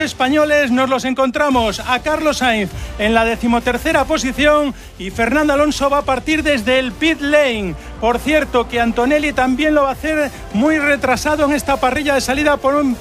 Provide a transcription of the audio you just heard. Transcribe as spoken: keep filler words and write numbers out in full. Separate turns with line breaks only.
Españoles nos los encontramos a Carlos Sainz en la decimotercera posición y Fernando Alonso va a partir desde el pit lane. Por cierto, que Antonelli también lo va a hacer muy retrasado en esta parrilla de salida por un